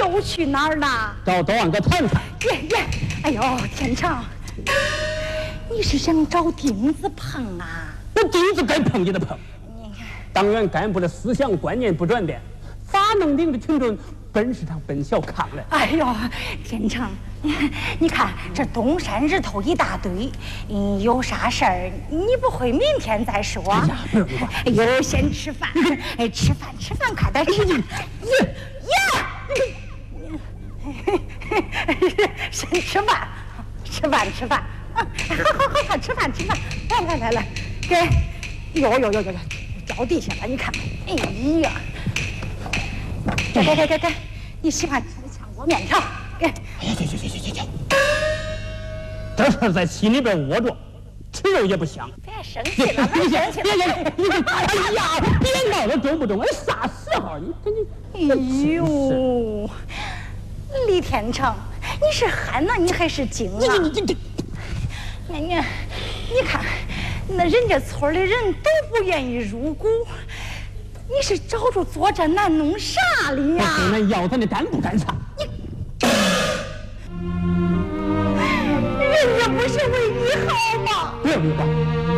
又去哪儿呢？ 找董安哥谈谈。 耶！哎呦，天成，你是想找钉子碰啊？ 那钉子该碰也得碰。党员干部的思想观念不转变，咋能领着群众奔市场奔小康嘞？ 哎呦，天成，你看这东山日头一大堆，有啥事儿你不会明天再说？ 哎呀，不用吧。 哎呦，先吃饭，吃饭，快点吃。先吃饭，吃饭。好，吃饭。来，给，哟，掉地下了，你看，哎呀，给，你喜欢吃炝锅面条，给。 哎呀，行，这事儿在心里边窝着，吃肉也不香。 别生气了，别！ 哎呀，别闹了，中不中？哎，啥时候？ 哎呦，李天成，你是憨呢，你还是精啊？你看，那人家村里人都不愿意入股，你是找着作战难弄啥哩呀？ 我跟人要他的干不干啥？ 人家不是为你好吗？ 不用吧。